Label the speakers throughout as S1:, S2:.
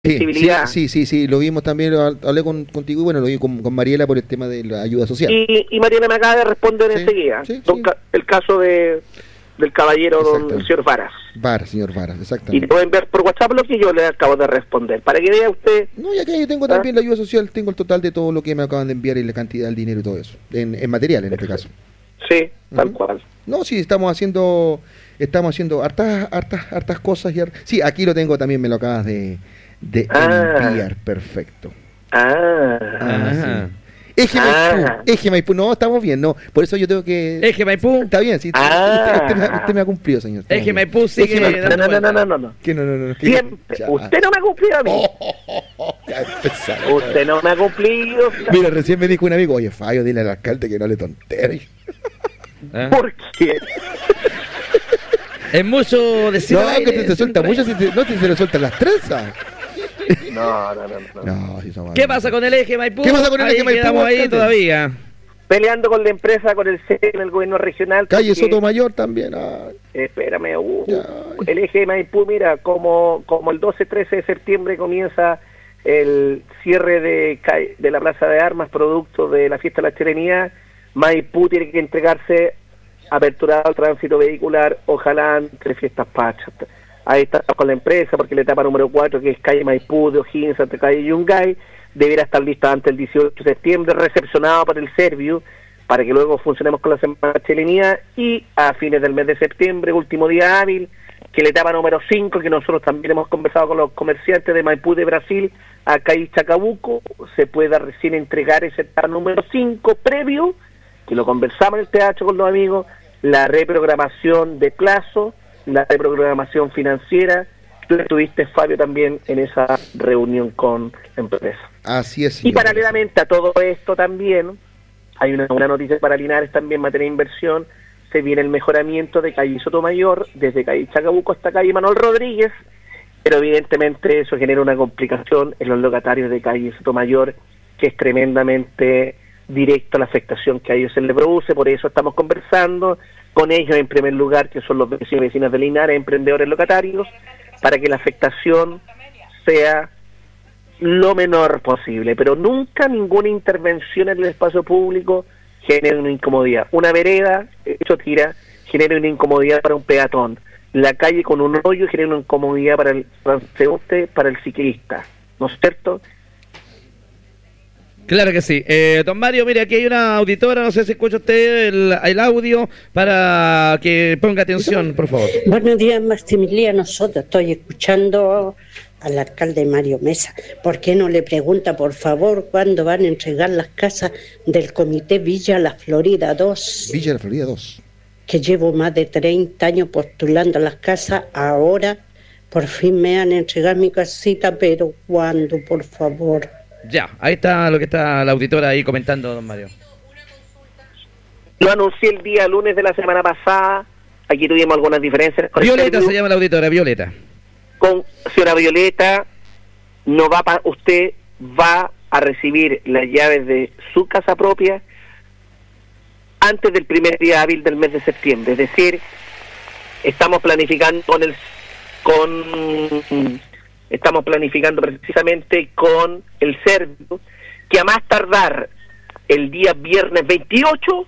S1: accesibilidad.
S2: Sí, lo vimos también, hablé contigo y bueno, lo vi con Mariela por el tema de la ayuda social.
S1: Y Mariela me acaba de responder enseguida. El caso del caballero don señor Varas.
S2: Señor Varas, exactamente.
S1: Y pueden ver por WhatsApp lo que yo le acabo de responder, para que vea usted.
S2: No, ya que yo tengo también la ayuda social, tengo el total de todo lo que me acaban de enviar y la cantidad del dinero y todo eso, en material en este caso.
S1: Sí, tal cual.
S2: No, sí, estamos haciendo hartas cosas. Sí, aquí lo tengo también, me lo acabas de enviar, perfecto. Sí. Eje Maipú, no, estamos bien, no, por eso yo tengo que...
S3: Eje Maipú.
S2: Está bien, sí, usted me ha cumplido, señor.
S3: Eje Maipú sigue...
S1: No.
S2: ¿Qué no?
S1: Siempre, usted no me ha cumplido a mí. Usted no me ha cumplido.
S2: Mira, recién me dijo un amigo, oye, Fabio, dile al alcalde que no le tontere.
S1: ¿Por qué?
S3: Es mucho decir...
S2: No, que te suelta mucho, se le sueltan las trenzas.
S1: No.
S3: ¿Qué pasa con el eje Maipú?
S2: ¿Qué pasa con el eje Maipú?
S3: Quedamos ahí todavía.
S1: Peleando con la empresa, con el CEN, el gobierno regional.
S2: Calle Sotomayor también.
S1: Espérame, el eje Maipú, mira, como el 12-13 de septiembre comienza el cierre de la Plaza de Armas, producto de la fiesta de la Chilenidad, Maipú tiene que entregarse aperturado al tránsito vehicular, ojalá entre fiestas pachas. Ahí está con la empresa, porque la etapa número 4, que es calle Maipú, de O'Higgins, hasta calle Yungay, deberá estar lista antes del 18 de septiembre, recepcionado por el Serviu, para que luego funcionemos con la Semana Chilenidad, y a fines del mes de septiembre, último día hábil, que la etapa número 5, que nosotros también hemos conversado con los comerciantes de Maipú de Brasil, a calle Chacabuco, se pueda recién entregar esa etapa número 5, previo, que lo conversamos en el teatro con los amigos, la reprogramación de plazo, la reprogramación financiera. Tú estuviste, Fabio, también en esa reunión con empresas.
S2: Así es.
S1: Y paralelamente a todo esto también hay una noticia para Linares también en materia de inversión. Se viene el mejoramiento de calle Sotomayor desde calle Chacabuco hasta calle Manuel Rodríguez, pero evidentemente eso genera una complicación en los locatarios de calle Sotomayor, que es tremendamente directo a la afectación que a ellos se les produce. Por eso estamos conversando con ellos en primer lugar, que son los vecinos y vecinas de Linares, emprendedores locatarios, para que la afectación sea lo menor posible, pero nunca ninguna intervención en el espacio público genere una incomodidad. Una vereda hecho tira genera una incomodidad para un peatón, la calle con un hoyo genera una incomodidad para el transeúnte, para el ciclista, ¿no es cierto?
S3: Claro que sí. Don Mario, mire, aquí hay una auditora, no sé si escucha usted el audio, para que ponga atención, por favor.
S4: Buenos días, Maximiliano. Nosotros estoy escuchando al alcalde Mario Mesa. ¿Por qué no le pregunta, por favor, cuándo van a entregar las casas del Comité Villa La Florida 2?
S2: Villa La Florida 2.
S4: Que llevo más de 30 años postulando las casas. Ahora, por fin me van a entregar mi casita, pero ¿cuándo, por favor?
S3: Ya, ahí está lo que está la auditora ahí comentando, don Mario.
S1: Lo anuncié el día lunes de la semana pasada. Aquí tuvimos algunas diferencias.
S3: Violeta se llama la auditora, Violeta.
S1: Con señora Violeta, usted va a recibir las llaves de su casa propia antes del primer día hábil del mes de septiembre. Es decir, estamos planificando estamos planificando precisamente con el Serviu que a más tardar el día viernes 28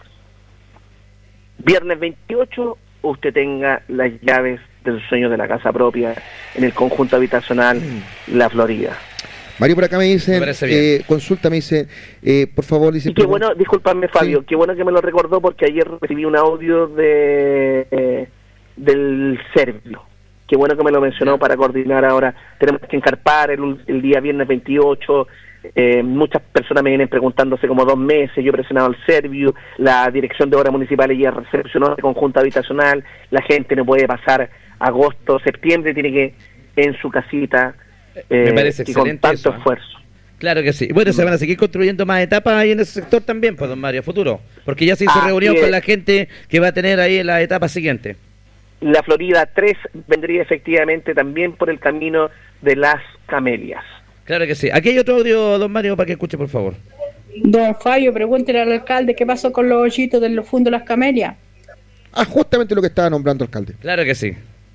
S1: usted tenga las llaves del sueño de la casa propia en el conjunto habitacional La Florida.
S2: Mario, por acá me dicen, consulta, me dice, por favor, dice...
S1: Y qué bueno, discúlpame, Fabio, sí. Qué bueno que me lo recordó, porque ayer recibí un audio del Serviu. Qué bueno que me lo mencionó para coordinar ahora. Tenemos que encarpar el día viernes 28. Muchas personas me vienen preguntando hace como 2 meses. Yo he presionado al Serviu, la Dirección de Obras Municipales ya recepcionó el conjunto habitacional. La gente no puede pasar agosto, septiembre, tiene que en su casita.
S3: Me parece
S1: y con tanto
S3: eso,
S1: esfuerzo.
S3: Claro que sí. Bueno, se van a seguir construyendo más etapas ahí en ese sector también, pues, don Mario, a futuro. Porque ya se hizo reunión con la gente que va a tener ahí en la etapa siguiente.
S1: La Florida 3 vendría efectivamente también por el camino de las Camelias.
S3: Claro que sí. Aquí hay otro audio, don Mario, para que escuche, por favor.
S5: Don Fabio, pregúntele al alcalde qué pasó con los hoyitos del fondo de las Camelias.
S2: Justamente lo que estaba nombrando el alcalde.
S3: Claro que sí.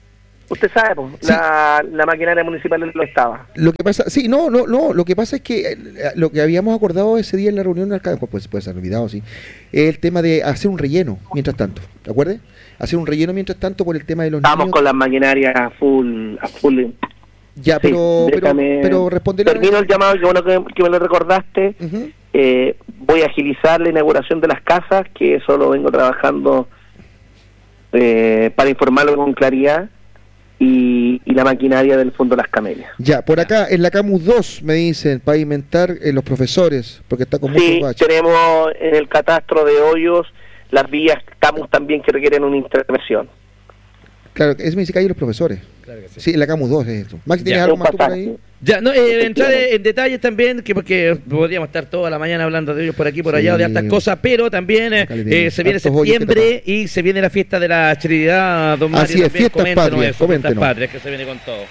S1: Usted sabe, pues,
S2: Sí.
S1: la maquinaria municipal lo estaba.
S2: Lo que pasa, sí, no, lo que pasa es que lo que habíamos acordado ese día en la reunión del alcalde, pues puede ser olvidado, sí, es el tema de hacer un relleno mientras tanto, ¿de acuerdo? Hacer un relleno mientras tanto por el tema de los
S1: Estamos
S2: niños.
S1: con las maquinarias a full.
S2: Ya,
S1: Sí,
S2: pero responderle.
S1: termino el llamado, que bueno que me lo recordaste.
S2: Ujú.
S1: Voy a agilizar la inauguración de las casas, que eso lo vengo trabajando para informarlo con claridad, y la maquinaria del Fondo Las Camelias.
S2: Ya, por acá, en la Camus 2, me dicen, pavimentar los profesores, porque está con
S1: Sí,
S2: muchos baches.
S1: tenemos en el catastro de hoyos las vías Camus también que requieren una intervención.
S2: Claro, es me dice que hay los profesores.
S3: Claro que sí.
S2: Sí, en la Camus 2 es esto. Max, ¿tienes
S3: Ya,
S2: algo
S1: un
S2: más tú por
S1: pasaje.
S2: ahí?
S3: Ya, no, entrar en detalles también, que porque podríamos estar toda la mañana hablando de ellos por aquí, por
S2: Sí.
S3: allá, de hartas cosas, pero también
S2: Acá le tenemos
S3: se viene
S2: hartos hoyos que
S3: septiembre y se viene la fiesta de la Trinidad, don Mario.
S2: Así es,
S3: también.
S2: fiestas
S3: Coméntenos
S2: patrias,
S3: eso, fiestas
S2: coméntenos.
S3: patrias, que se viene con todo.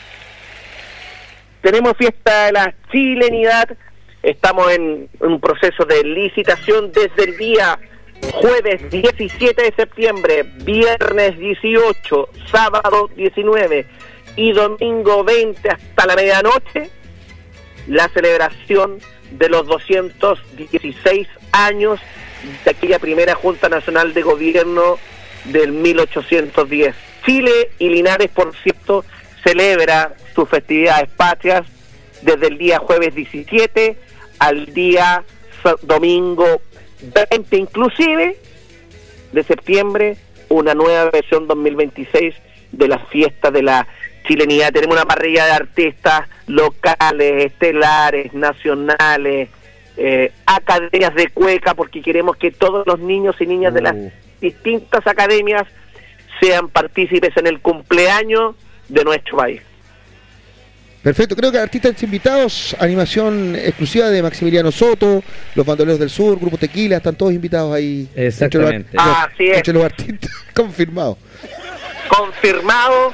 S1: Tenemos fiesta de la chilenidad, estamos en un proceso de licitación desde el día jueves 17 de septiembre, viernes 18, sábado 19 y domingo 20 hasta la medianoche, la celebración de los 216 años de aquella primera Junta Nacional de Gobierno del 1810. Chile y Linares, por cierto, celebra sus festividades patrias desde el día jueves 17 al día domingo 20, inclusive de septiembre, una nueva versión 2026 de la fiesta de la chilenidad. Tenemos una parrilla de artistas locales, estelares, nacionales, academias de cueca, porque queremos que todos los niños y niñas de las distintas academias sean partícipes en el cumpleaños de nuestro país.
S2: Perfecto, creo que artistas invitados, animación exclusiva de Maximiliano Soto, los Bandoleros del Sur, Grupo Tequila, están todos invitados ahí.
S3: Exactamente.
S1: Así es.
S2: Entre los artistas, confirmado.
S1: Confirmado.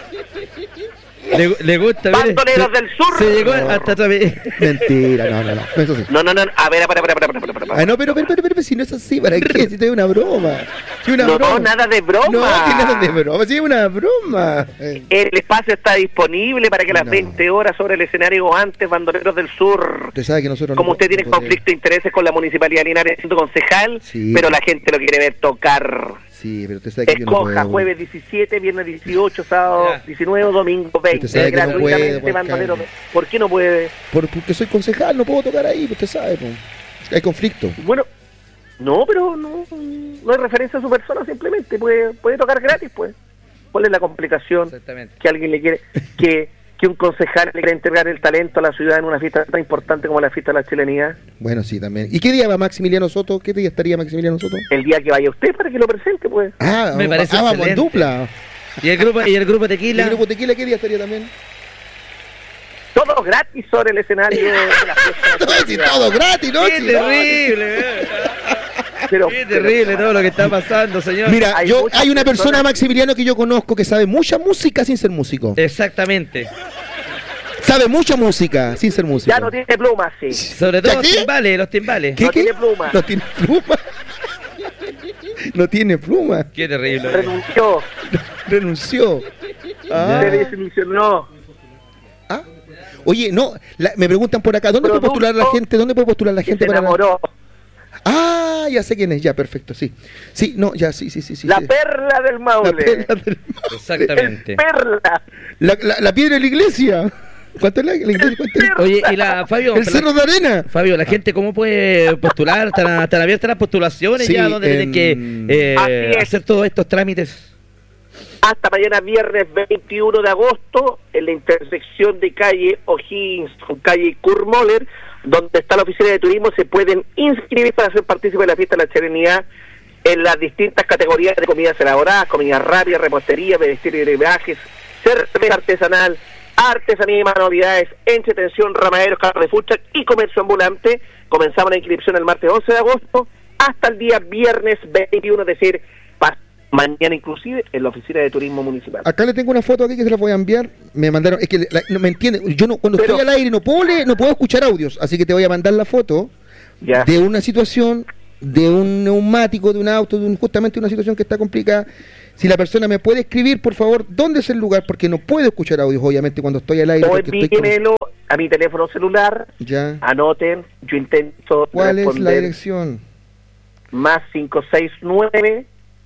S3: Le gusta, mire,
S1: Bandoleros del Sur.
S3: se llegó
S2: No.
S3: hasta otra vez.
S2: Mentira, no, eso sí.
S1: No, a ver, para.
S2: Ah, no, pero, si no es así, ¿para qué? Si te es una broma. Si una
S1: No,
S2: broma.
S1: nada de broma.
S2: No, que nada de broma, si es una broma.
S1: El espacio está disponible para que a las
S2: No.
S1: 20 horas sobre el escenario antes, Bandoleros del Sur.
S2: Usted sabe que nosotros
S1: Como
S2: no
S1: usted tiene
S2: podemos-
S1: conflicto de intereses con la Municipalidad de Linares siendo concejal,
S2: Sí.
S1: pero la gente lo quiere ver tocar.
S2: Sí, pero usted sabe que yo no
S1: Escoja
S2: puedo.
S1: jueves 17, viernes 18, sábado
S3: Ya.
S1: 19, domingo 20.
S2: Usted sabe que no
S1: gratuitamente,
S2: puede,
S1: Bandoleros.
S2: Juan
S1: ¿Por qué no puede?
S2: Porque soy concejal, no puedo tocar ahí, usted sabe, pues. Hay conflicto.
S1: Bueno, no, pero no hay referencia a su persona, simplemente puede tocar gratis, pues. ¿Cuál es la complicación?
S3: Exactamente.
S1: Que alguien le quiere, que un concejal le quiera entregar el talento a la ciudad en una fiesta tan importante como la fiesta de la chilenidad?
S2: Bueno, sí, también. ¿Y qué día va Maximiliano Soto? ¿Qué día estaría Maximiliano Soto?
S1: El día que vaya usted para que lo presente, pues.
S2: Ah,
S3: Me parece
S2: vamos en
S3: excelente.
S2: dupla.
S3: Y el grupo
S2: ¿Y
S3: Tequila.
S2: el Grupo Tequila qué día estaría también?
S1: Todo gratis sobre el escenario de la fiesta. de la
S2: Sí,
S1: ciudad.
S2: todo gratis, ¿no?
S3: Qué
S2: Sí,
S3: terrible,
S1: Pero-
S3: qué terrible todo lo que está pasando, señor.
S2: Mira,
S1: Hay
S2: hay
S1: muchas
S2: una persona,
S1: personas-
S2: Maximiliano, que yo conozco que sabe mucha música sin ser músico.
S3: Exactamente.
S2: Sabe mucha música sin ser músico.
S1: Ya no tiene plumas, sí.
S3: Sobre todo
S2: ¿Ya qué?
S3: los timbales.
S2: ¿Qué,
S1: no
S2: qué?
S1: tiene pluma.
S2: No tiene pluma. No tiene pluma.
S3: Qué terrible.
S1: Renunció,
S2: Renunció. Ah.
S1: se desilusionó.
S2: Ah. Oye, no, me preguntan por acá, ¿dónde puede postular la
S1: Producto
S2: gente? ¿Dónde puede postular la
S1: Que
S2: gente
S1: se
S2: para la-
S1: enamoró.
S2: Ah, ya sé quién es, ya, perfecto, sí. Sí, no, ya, sí.
S1: La
S2: sí.
S1: perla del
S2: La
S1: Maule.
S2: perla del-
S3: Exactamente.
S1: Perla.
S2: la piedra de la iglesia. ¿Cuánto es la iglesia? ¿Cuánto es?
S3: Oye, y Fabio,
S2: El cerro de arena.
S3: Fabio, la gente cómo puede postular, están abiertas las postulaciones
S2: Sí,
S3: ya, donde tienen que
S1: Así es.
S3: hacer todos estos trámites.
S1: Hasta mañana viernes 21 de agosto en la intersección de calle O'Higgins con calle Kurmoller, donde está la oficina de turismo, se pueden inscribir para ser partícipes de la fiesta de la chilenidad en las distintas categorías de comidas elaboradas, comidas rápidas, repostería, bebestier y brebajes, cerveza artesanal, artesanía y manualidades, entretención, ramaderos, carros de food truck y comercio ambulante. Comenzamos la inscripción el martes 11 de agosto hasta el día viernes 21, es decir, mañana inclusive en la oficina de turismo municipal.
S2: Acá le tengo una foto aquí que se la voy a enviar. Me mandaron, es que no me entiende. Yo no, cuando
S1: Pero-
S2: estoy al aire no puedo escuchar audios, así que te voy a mandar la foto
S1: Ya.
S2: de una situación, de un neumático, de un auto, justamente una situación que está complicada. Si la persona me puede escribir, por favor, ¿dónde es el lugar? Porque no puedo escuchar audios, obviamente, cuando estoy al aire.
S1: O envíenmelo a mi teléfono celular.
S2: Ya.
S1: Anoten, yo intento
S2: ¿Cuál es la dirección?
S1: Más 569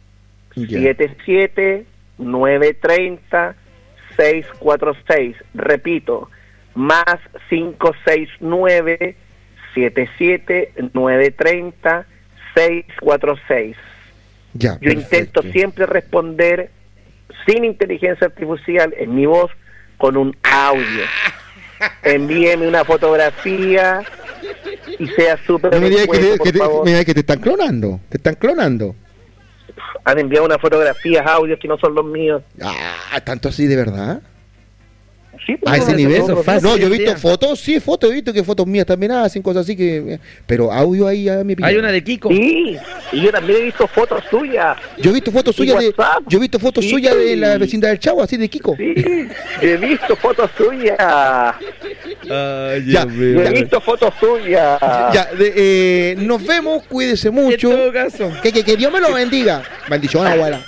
S1: 77 930 646. Repito, más 569 77 930 646.
S2: Ya,
S1: yo intento siempre responder sin inteligencia artificial en mi voz con un audio. Envíeme una fotografía y sea súper.
S2: No me digas
S1: por favor.
S2: que te están clonando. Te están clonando.
S1: Han enviado unas fotografías, audios que no son los míos.
S2: ¿Tanto así de verdad?
S1: Sí,
S2: a ese nivel.
S3: No,
S2: yo he visto fotos, he visto que fotos mías también hacen cosas así que. Pero audio ahí ya me pilló.
S3: Hay una de Kiko.
S1: Sí, y yo también he visto fotos suyas.
S2: Yo he visto fotos suyas de la vecindad del Chavo, así de Kiko.
S1: Sí, he visto fotos suyas.
S2: Ya,
S1: he visto fotos suyas.
S2: Ya, nos vemos, cuídese mucho.
S3: En todo caso.
S2: Que Dios me lo bendiga. Bendición, abuela.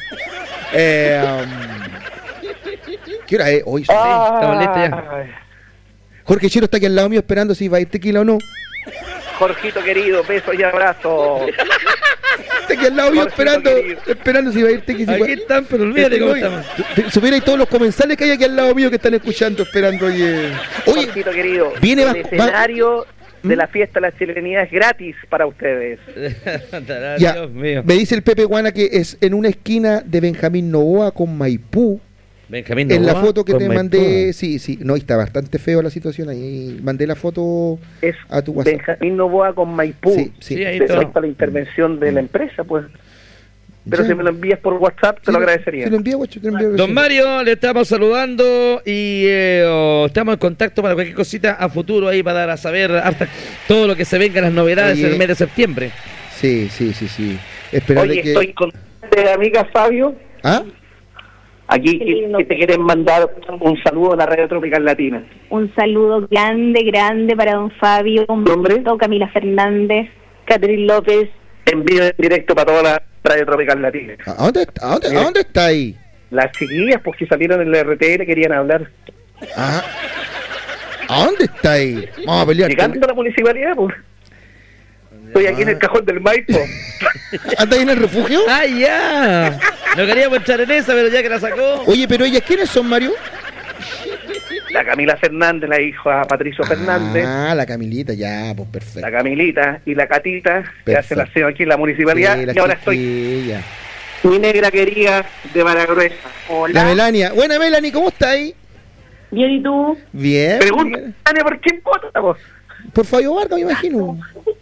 S2: ¿Qué hora es? Hoy
S3: estamos listos ya.
S2: Jorge Chero está aquí al lado mío esperando si va a ir tequila o no.
S1: Jorgito querido, besos y abrazos.
S2: Está aquí al lado mío esperando si va a ir tequila.
S3: Aquí están, pero olvídate cómo estamos.
S2: Supierais todos los comensales que hay aquí al lado mío que están escuchando, esperando. Oye,
S1: Jorgito querido,
S2: viene
S1: el escenario de la fiesta de la chilenidad es gratis para ustedes.
S2: Ya,
S3: Dios mío.
S2: me dice el Pepe Guana que es en una esquina de Benjamín Novoa con Maipú.
S3: Benjamín Novoa,
S2: en la foto que te
S3: Maipú.
S2: mandé, sí, no, está bastante feo la situación ahí. Mandé la foto
S1: es
S2: a tu WhatsApp.
S1: Benjamín Novoa con Maipú.
S2: Sí,
S3: ahí
S1: Pero
S3: está.
S1: está la intervención de la empresa, pues. Pero
S2: Ya.
S1: si me lo envías por WhatsApp, te lo agradecería.
S2: Te lo envío, guacho, te lo envío.
S3: Don Mario, le estamos saludando y estamos en contacto para cualquier cosita a futuro ahí para dar a saber hasta todo lo que se venga, las novedades en el mes de septiembre.
S2: Sí. Esperarle
S1: Oye,
S2: que...
S1: estoy con amiga Fabio.
S2: ¿Ah?
S1: Aquí que te quieren mandar un saludo a la Radio Tropical Latina.
S6: Un saludo grande para don Fabio,
S1: ¿Nombre?
S6: Camila Fernández, Catherine López.
S1: Envío en directo para toda la Radio Tropical Latina.
S2: ¿A dónde está ahí?
S1: Las chiquillas, pues que salieron en la RTL, querían hablar.
S2: Ajá. ¿A dónde está ahí? Vamos a pelear.
S1: Llegando a la municipalidad, pues. Estoy aquí en el cajón del Maipo.
S2: ¿Anda ahí en el refugio?
S3: ¡Ah, ya! No queríamos echar en esa, pero ya que la sacó.
S2: Oye, pero ellas, ¿quiénes son, Mario?
S1: La Camila Fernández, la hija a Patricio Fernández.
S2: La Camilita, ya, pues perfecto.
S1: La Camilita y la Catita, que
S2: Perfecto.
S1: hacen la aseo aquí en la municipalidad.
S2: Sí, la
S1: y ahora
S2: chiquilla.
S1: estoy mi negra querida de Baragruesa.
S2: La Melania. Buena, Melanie, ¿cómo está ahí?
S6: Bien, ¿y tú?
S2: Bien.
S1: Pregunta, ¿por qué vota vos?
S2: Por Fabio Vargas, me imagino.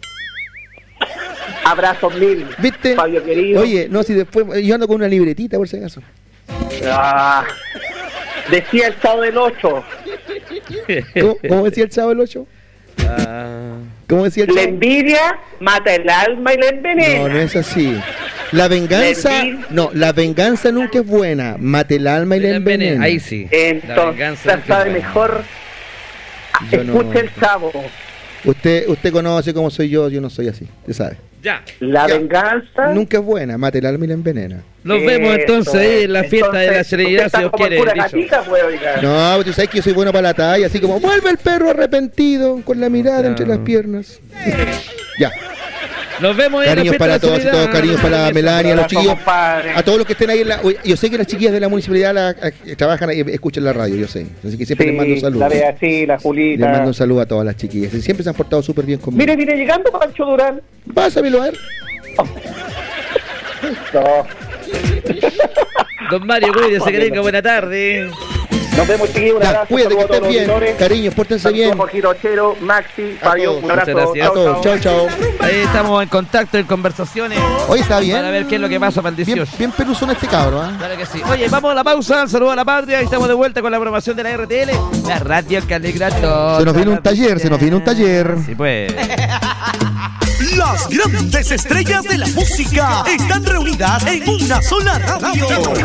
S1: Abrazos mil.
S2: ¿Viste?
S1: Fabio querido.
S2: Oye, no, si después yo ando con una libretita, por si acaso.
S1: Decía el Chavo del 8.
S2: ¿Cómo decía el Chavo del 8? ¿Cómo decía el
S1: La
S2: Chavo?
S1: envidia mata el alma y la envenena.
S2: No es así. La venganza, la venganza nunca es buena. Mate el alma y la envenena.
S3: Ahí sí.
S1: Entonces, ya sabe mejor. Escuche el Chavo.
S2: Usted conoce cómo soy yo no soy así, usted sabe.
S3: Ya.
S1: La venganza
S2: nunca es buena, mate el alma y la envenena.
S3: Nos vemos entonces ahí en la fiesta de la serenidad, si Dios quiere.
S2: No, tú sabes que yo soy bueno para la talla, así como vuelve el perro arrepentido con la mirada entre las piernas. Ya.
S3: Nos vemos ahí
S2: Cariños
S3: en la
S2: para
S3: fiesta de la
S2: todos, cariños para la Melania, a los chiquillos,
S1: compadre.
S2: a todos los que estén ahí en la... Oye, yo sé que las chiquillas de la municipalidad trabajan y escuchan la radio, yo sé. Así que siempre les mando un saludo.
S1: La Beatriz, la Julita.
S2: Les mando un saludo a todas las chiquillas. Y siempre se han portado súper bien conmigo.
S1: Mire, llegando Pancho Durán.
S2: Pásamelo a ver.
S1: No.
S3: Don Mario, cuídese, que tenga buena tarde.
S1: Nos vemos, chiquillos. Un abrazo.
S2: Cuídate, que
S1: saludos a
S2: estés
S1: todos
S2: bien.
S1: los auditores.
S2: Cariños, pórtense bien.
S1: Jorgito Chero, Maxi,
S2: A
S1: Fabio,
S2: todos.
S1: un abrazo.
S3: Muchas gracias.
S2: A todos. Chao.
S3: Ahí estamos en contacto, en conversaciones.
S2: Hoy está bien.
S3: Para ver qué es lo que pasa para el 18.
S2: Bien peluzón este cabro, ¿ah?
S3: Claro que sí. Oye, vamos a la pausa. Saludos a la patria. Y estamos de vuelta con la programación de la RTL. La radio que alegra todo.
S2: Se nos viene un taller.
S3: Sí, pues.
S7: Las grandes estrellas de la música están reunidas en una sola radio.